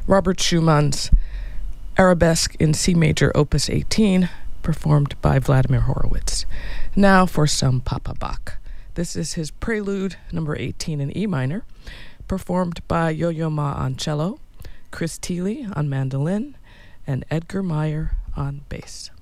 Robert Schumann's Arabesque in C major, opus 18, performed by Vladimir Horowitz. Now for some Papa Bach. This is his Prelude number 18 in E minor, performed by Yo-Yo Ma on cello, Chris Thiele on mandolin, and Edgar Meyer on bass.